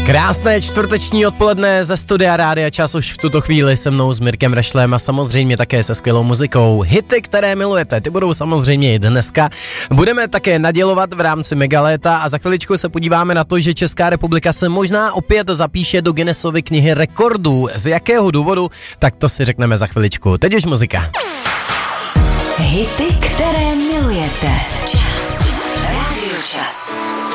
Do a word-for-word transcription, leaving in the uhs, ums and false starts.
Krásné čtvrteční odpoledne ze studia Rádia Čas už v tuto chvíli se mnou s Mirkem Rešlem a samozřejmě také se skvělou muzikou. Hity, které milujete, ty budou samozřejmě i dneska. Budeme také nadělovat v rámci Megaléta a za chviličku se podíváme na to, že Česká republika se možná opět zapíše do Guinnessovy knihy rekordů. Z jakého důvodu, tak to si řekneme za chviličku. Teď už muzika. Hity, které milujete. Čas. Rádio Čas.